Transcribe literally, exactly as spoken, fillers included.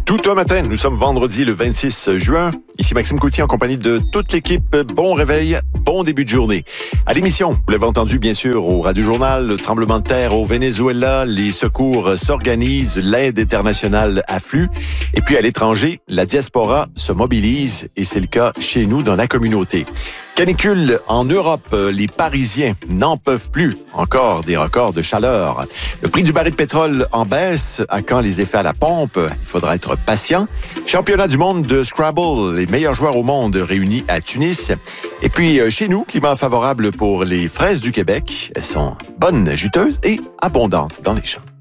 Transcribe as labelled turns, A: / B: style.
A: Tout un matin, nous sommes vendredi le vingt-six juin. Ici Maxime Coutier en compagnie de toute l'équipe. Bon réveil, bon début de journée. À l'émission, vous l'avez entendu bien sûr au Radio Journal, le tremblement de terre au Venezuela, les secours s'organisent, l'aide internationale afflue. Et puis à l'étranger, la diaspora se mobilise et c'est le cas chez nous dans la communauté. Canicule en Europe, les Parisiens n'en peuvent plus. Encore des records de chaleur. Le prix du baril de pétrole en baisse. À quand les effets à la pompe? Il faudra être patient. Championnat du monde de Scrabble, les meilleurs joueurs au monde réunis à Tunis. Et puis chez nous, climat favorable pour les fraises du Québec. Elles sont bonnes, juteuses et abondantes dans les champs.